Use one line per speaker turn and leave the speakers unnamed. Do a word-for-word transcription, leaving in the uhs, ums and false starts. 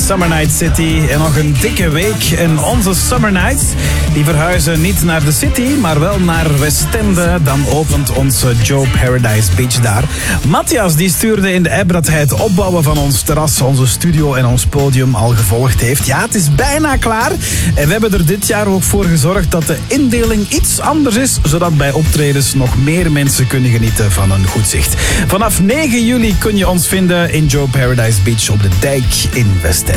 Summer Night City en nog een dikke week. En onze Summer Nights die verhuizen niet naar de city, maar wel naar Westende. Dan opent onze Joe Paradise Beach daar. Matthias die stuurde in de app dat hij het opbouwen van ons terras, onze studio en ons podium al gevolgd heeft. Ja, het is bijna klaar. En we hebben er dit jaar ook voor gezorgd dat de indeling iets anders is, zodat bij optredens nog meer mensen kunnen genieten van een goed zicht. Vanaf negen juli kun je ons vinden in Joe Paradise Beach op de Dijk in Westende.